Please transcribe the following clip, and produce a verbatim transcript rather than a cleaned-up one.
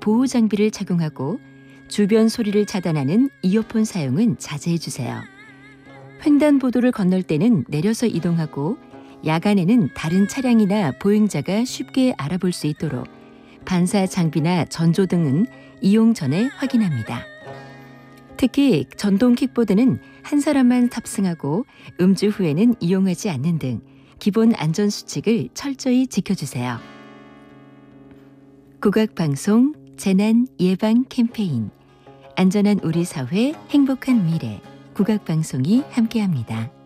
보호 장비를 착용하고 주변 소리를 차단하는 이어폰 사용은 자제해 주세요. 횡단보도를 건널 때는 내려서 이동하고 야간에는 다른 차량이나 보행자가 쉽게 알아볼 수 있도록 반사 장비나 전조등은 이용 전에 확인합니다. 특히 전동 킥보드는 한 사람만 탑승하고 음주 후에는 이용하지 않는 등 기본 안전수칙을 철저히 지켜주세요. 국악방송 재난 예방 캠페인 안전한 우리 사회 행복한 미래 국악방송이 함께합니다.